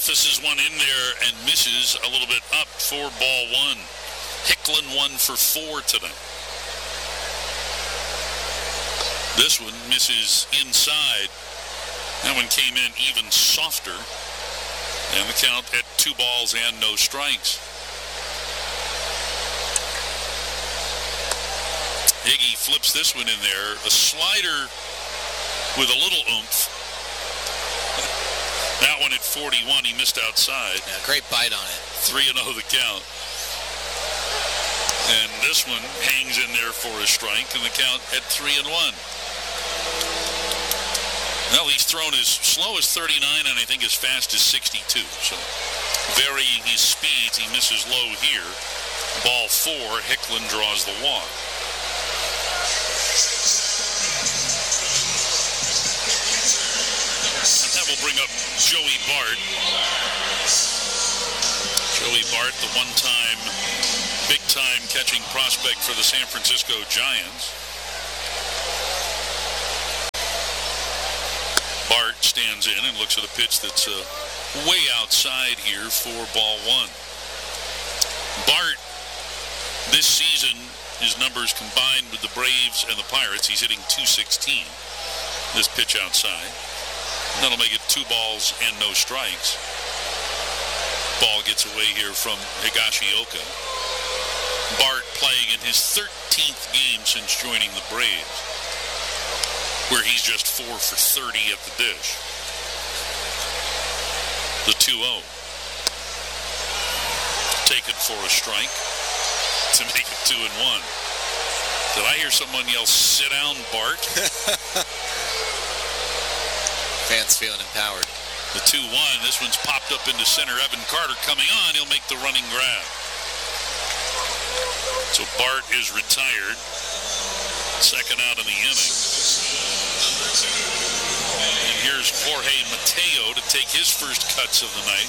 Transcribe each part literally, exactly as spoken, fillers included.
Cephas is one in there and misses a little bit up for ball one. Hicklin one for four tonight. This one misses inside. That one came in even softer. And the count at two balls and no strikes. Higgy flips this one in there. A slider with a little oomph. That one at forty-one, he missed outside. Yeah, great bite on it. three and oh the count. And this one hangs in there for a strike, and the count at three and one. Well, he's thrown as slow as thirty-nine and I think as fast as sixty-two. So varying his speeds, he misses low here. Ball four, Hicklin draws the walk. And that will bring up Joey Bart. Joey Bart, the one-time, big-time catching prospect for the San Francisco Giants. Bart stands in and looks at a pitch that's uh, way outside here for ball one. Bart, this season, his numbers combined with the Braves and the Pirates, he's hitting two sixteen. This pitch outside. That'll make it two balls and no strikes. Ball gets away here from Higashioka. Bart playing in his thirteenth game since joining the Braves, where he's just four for thirty at the dish. The two oh. Taken for a strike to make it two and one. Did I hear someone yell, "Sit down, Bart"? Fans feeling empowered. The two one. This one's popped up into center. Evan Carter coming on. He'll make the running grab. So Bart is retired. Second out in the inning. And here's Jorge Mateo to take his first cuts of the night.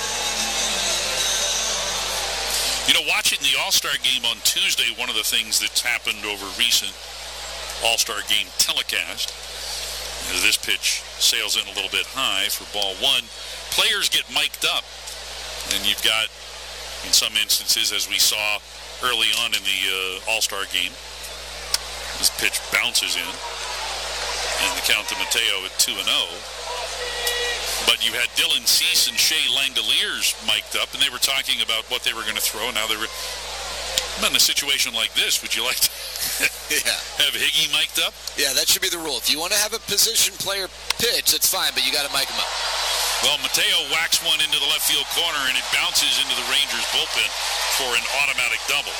You know, watching the All-Star game on Tuesday, one of the things that's happened over recent All-Star game telecast, as this pitch sails in a little bit high for ball one, players get mic'd up. And you've got, in some instances, as we saw early on in the uh, All-Star game, this pitch bounces in, and the count to Mateo at two and oh. But you had Dylan Cease and Shea Langoliers mic'd up, and they were talking about what they were going to throw. Now they were in a situation like this. Would you like to yeah. have Higgy mic'd up? Yeah, that should be the rule. If you want to have a position player pitch, that's fine, but you got to mic him up. Well, Mateo whacks one into the left field corner, and it bounces into the Rangers bullpen for an automatic double.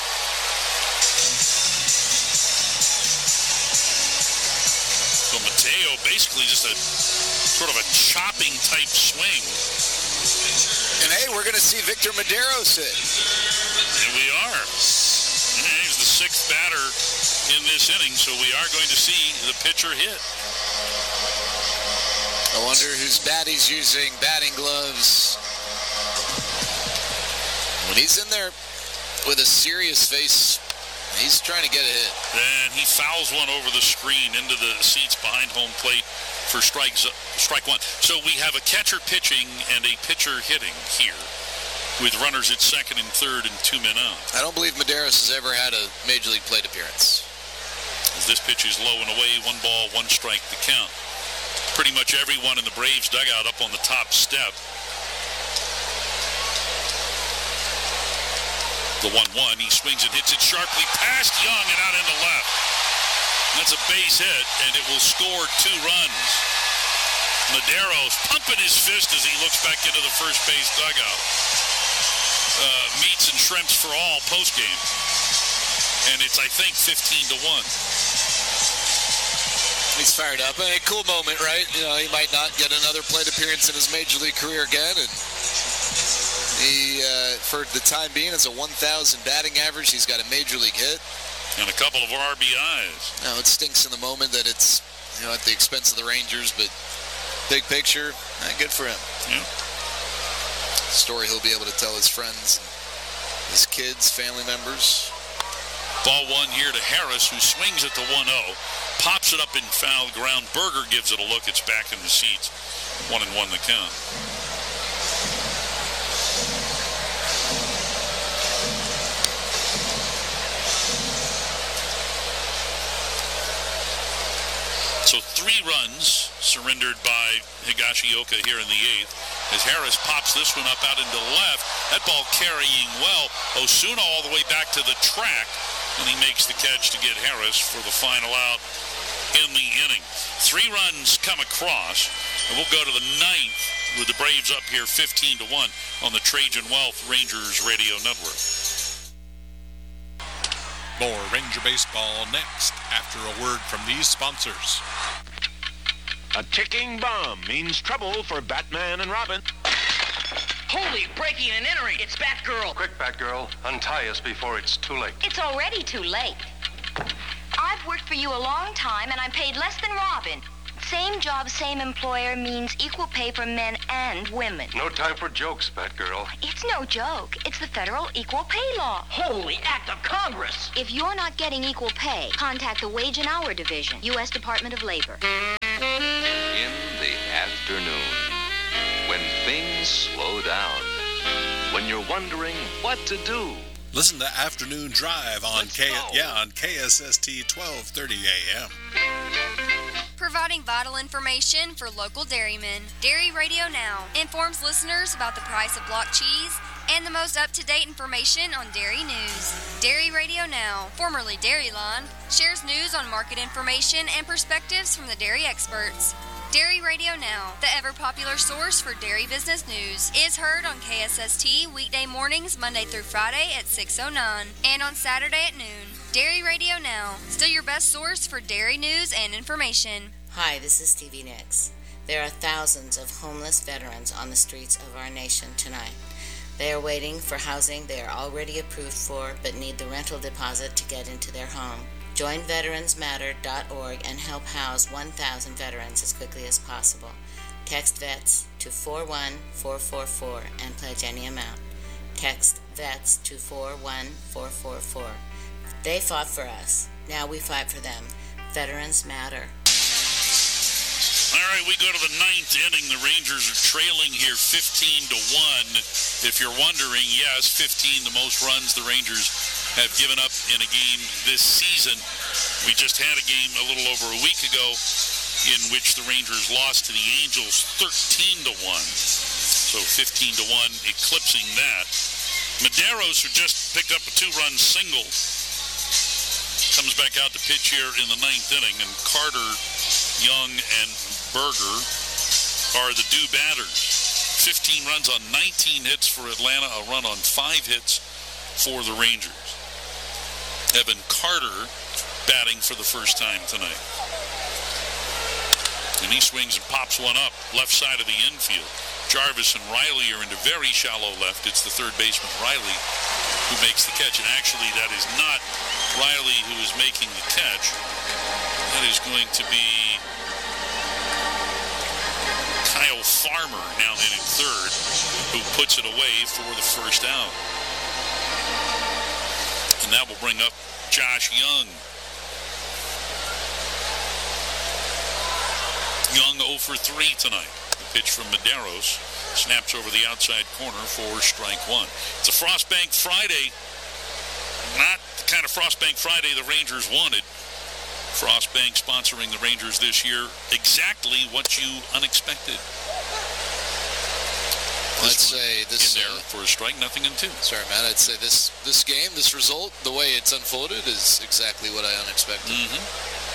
So Mateo basically just a sort of a chopping type swing. And hey, we're going to see Victor Medeiros hit. And we are. And he's the sixth batter in this inning, so we are going to see the pitcher hit. I wonder whose bat he's using, batting gloves. When he's in there with a serious face, he's trying to get a hit. And he fouls one over the screen into the seats behind home plate for strikes, strike one. So we have a catcher pitching and a pitcher hitting here with runners at second and third and two men out. I don't believe Medeiros has ever had a Major League plate appearance. As this pitch is low and away, one ball, one strike to count. Pretty much everyone in the Braves dugout up on the top step. The one one, he swings and hits it sharply past Young and out into left. That's a base hit, and it will score two runs. Medeiros pumping his fist as he looks back into the first base dugout. Uh, meats and shrimps for all postgame. And it's, I think, fifteen to one. He's fired up. A cool moment, right? You know, he might not get another plate appearance in his Major League career again, and he, uh, for the time being, has a one thousand batting average. He's got a Major League hit. And a couple of R B Is. Now, it stinks in the moment that it's, you know, at the expense of the Rangers, but big picture, eh, good for him. Yeah. Story he'll be able to tell his friends, his kids, family members. Ball one here to Harris, who swings at the one oh. Pops it up in foul ground. Berger gives it a look. It's back in the seats. One and one the count. Three runs surrendered by Higashioka here in the eighth. As Harris pops this one up out into left. That ball carrying well. Osuna all the way back to the track. And he makes the catch to get Harris for the final out in the inning. Three runs come across. And we'll go to the ninth with the Braves up here fifteen to one on the Trajan Wealth Rangers Radio Network. More Ranger baseball next after a word from these sponsors. A ticking bomb means trouble for Batman and Robin. Holy, breaking and entering. It's Batgirl. Quick, Batgirl. Untie us before it's too late. It's already too late. I've worked for you a long time, and I'm paid less than Robin. Same job, same employer means equal pay for men and women. No time for jokes, Batgirl. It's no joke. It's the federal equal pay law. Holy act of Congress. If you're not getting equal pay, contact the Wage and Hour Division, U S Department of Labor. In the afternoon, when things slow down, when you're wondering what to do. Listen to Afternoon Drive on K yeah on K S S T twelve thirty A M. Providing vital information for local dairymen. Dairy Radio Now informs listeners about the price of block cheese and the most up-to-date information on dairy news. Dairy Radio Now, formerly Dairyland, shares news on market information and perspectives from the dairy experts. Dairy Radio Now, the ever-popular source for dairy business news, is heard on K S S T weekday mornings Monday through Friday at six oh nine and on Saturday at noon. Dairy Radio Now, still your best source for dairy news and information. Hi, this is Stevie Nicks. There are thousands of homeless veterans on the streets of our nation tonight. They are waiting for housing they are already approved for but need the rental deposit to get into their home. Join Veterans Matter dot org and help house one thousand veterans as quickly as possible. Text VETS to four one four four four and pledge any amount. Text VETS to four one four four four. They fought for us. Now we fight for them. Veterans Matter. All right, we go to the ninth inning. The Rangers are trailing here fifteen to one. If you're wondering, yes, fifteen, the most runs the Rangers have given up in a game this season. We just had a game a little over a week ago in which the Rangers lost to the Angels thirteen to one. So fifteen to one, eclipsing that. Medeiros, who just picked up a two-run single, comes back out to pitch here in the ninth inning, and Carter, Young, and Berger are the due batters. fifteen runs on nineteen hits for Atlanta, a run on five hits for the Rangers. Evan Carter batting for the first time tonight. And he swings and pops one up, left side of the infield. Jarvis and Riley are into very shallow left. It's the third baseman, Riley, who makes the catch. And actually, that is not Riley who is making the catch. That is going to be Kyle Farmer, now hitting third, who puts it away for the first out. And that will bring up Josh Young. Young oh for three tonight. The pitch from Medeiros snaps over the outside corner for strike one. It's a Frostbank Friday. Not the kind of Frostbank Friday the Rangers wanted. Frostbank sponsoring the Rangers this year. Exactly what you unexpected. I'd say this in there uh, for a strike, nothing in two. Sorry, Matt. I'd say this this game, this result, the way it's unfolded, is exactly what I unexpected. Mm-hmm.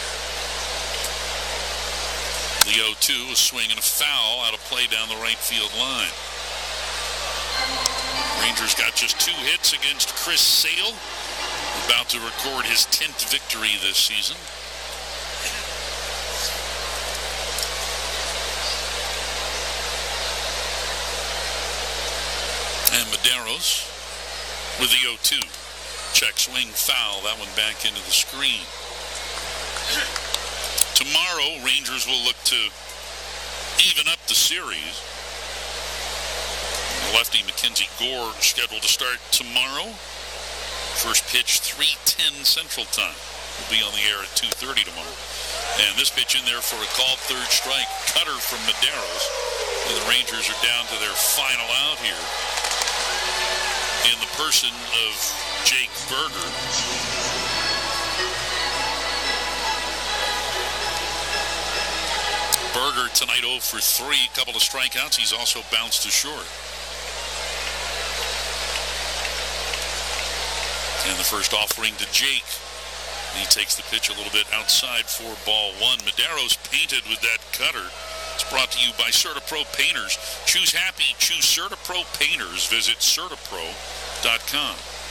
The oh two is swinging a foul out of play down the right field line. Rangers got just two hits against Chris Sale, about to record his tenth victory this season. And Medeiros with the oh two. Check swing foul. That one back into the screen. Tomorrow, Rangers will look to even up the series. Lefty Mackenzie Gore scheduled to start tomorrow. First pitch, three ten Central Time. Will be on the air at two thirty tomorrow. And this pitch in there for a called third strike. Cutter from Medeiros. And the Rangers are down to their final out here in the person of Jake Berger. Berger tonight oh for three, a couple of strikeouts. He's also bounced to short. And the first offering to Jake. He takes the pitch a little bit outside for ball one. Madero's painted with that cutter. It's brought to you by CertaPro Painters. Choose happy, choose CertaPro Painters. Visit Certapro dot com.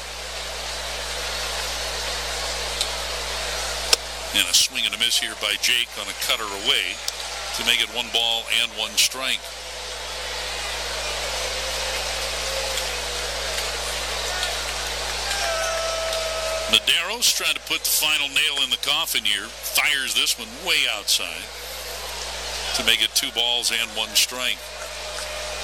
And a swing and a miss here by Jake on a cutter away to make it one ball and one strike. Madero's trying to put the final nail in the coffin here. Fires this one way outside to make it two balls and one strike.